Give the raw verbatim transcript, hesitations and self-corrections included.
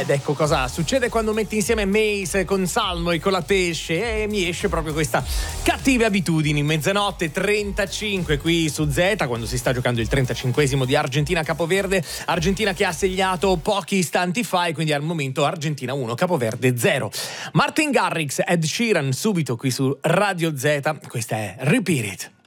Ed ecco cosa succede quando metti insieme Mace con Salmo e con la pesce, e mi esce proprio questa cattive abitudini. Mezzanotte trentacinque qui su Z, quando si sta giocando il trentacinquesimo di Argentina-Capoverde. Argentina che ha segnato pochi istanti fa, e quindi al momento Argentina uno, Capoverde zero. Martin Garrix, Ed Sheeran subito qui su Radio Z. Questa è Repeat It.